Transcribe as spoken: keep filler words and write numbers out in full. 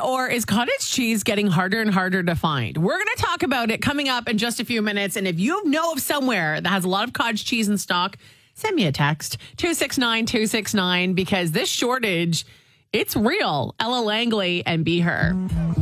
or is cottage cheese getting harder and harder to find? We're going to talk about it coming up in just a few minutes. And if you know of somewhere that has a lot of cottage cheese in stock, send me a text, two six nine, two six nine, because this shortage, it's real. Ella Langley and Be Her.